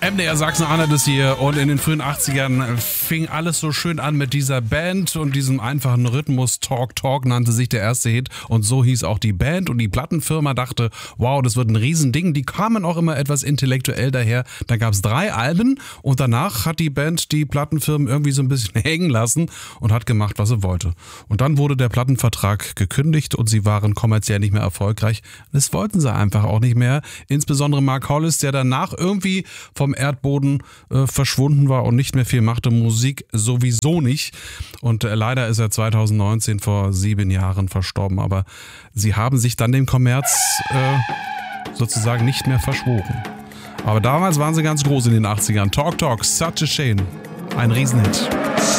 MDR Sachsen-Anhalt ist hier und in den frühen 80ern fing alles so schön an mit dieser Band und diesem einfachen Rhythmus. Talk Talk nannte sich der erste Hit und so hieß auch die Band und die Plattenfirma dachte, wow, das wird ein Riesending. Die kamen auch immer etwas intellektuell daher. Da gab es 3 Alben und danach hat die Band die Plattenfirmen irgendwie so ein bisschen hängen lassen und hat gemacht, was sie wollte. Und dann wurde der Plattenvertrag gekündigt und sie waren kommerziell nicht mehr erfolgreich. Das wollten sie einfach auch nicht mehr. Insbesondere Mark Hollis, der danach irgendwie vom Erdboden verschwunden war und nicht mehr viel machte, Musik sowieso nicht. Und leider ist er 2019 vor 7 Jahren verstorben. Aber sie haben sich dann dem Kommerz sozusagen nicht mehr verschworen. Aber damals waren sie ganz groß in den 80ern. Talk Talk, Such a Shame. Ein Riesenhit.